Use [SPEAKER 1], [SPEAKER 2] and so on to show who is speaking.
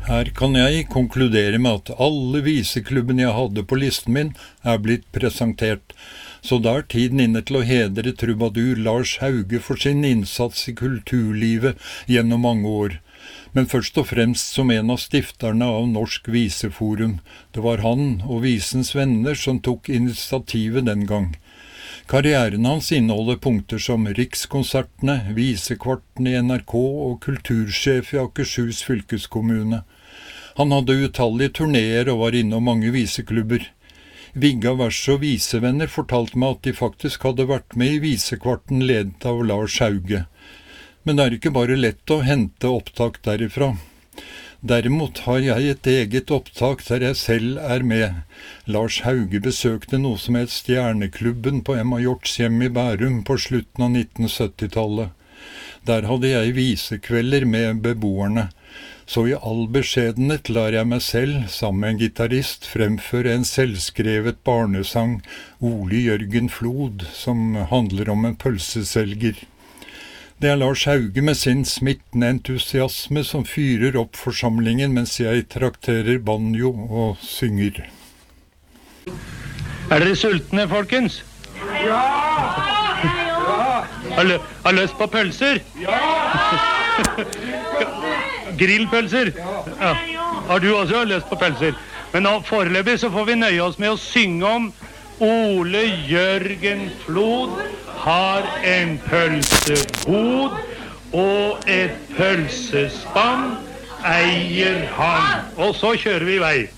[SPEAKER 1] Her kan jeg konkludere med at alle viseklubbene jeg hadde på listen min blitt presentert, så da tiden inne til å hedre trubadur Lars Hauge for sin innsats i kulturlivet gjennom mange år. Men først og fremst som en av stifterne av Norsk Viseforum. Det var han og Visens venner som tok initiativet den gang. Karrieren hans inneholder punkter som Rikskonsertene, Visekvarten i NRK og kultursjef i Akershus fylkeskommune. Han hadde utallige turnéer og var innom mange viseklubber. Vigga Vers og Visevenner fortalte meg at de faktisk hadde vært med i Visekvarten ledet av Lars Hauge. Men det ikke bare lett å hente opptak derifra. Derimot har jeg et eget opptak der jeg selv med. Lars Hauge besøkte noe som het Stjerneklubben på Emma Hjorts hjem i Bærum på slutten av 1970-tallet. Der hadde jeg visekvelder med beboerne. Så i all beskjedenhet lar jeg meg selv, sammen med en gitarist, fremføre en selvskrevet barnesang, Ole Jørgen Flod, som handler om en pølseselger. Det Lars Hauge med sin smittende entusiasme som fyrer opp forsamlingen mens jeg trakterer banjo og synger.
[SPEAKER 2] Dere sultne, folkens?
[SPEAKER 3] Ja!
[SPEAKER 2] Har lyst på pølser?
[SPEAKER 3] Ja!
[SPEAKER 2] Grillpølser? Ja. Har du også lyst på pølser? Men nå, foreløpig så får vi nøye oss med å synge om Ole Jørgen Flod har en pølsebod og et pølsespann eier han. Og så kjører vi i vei.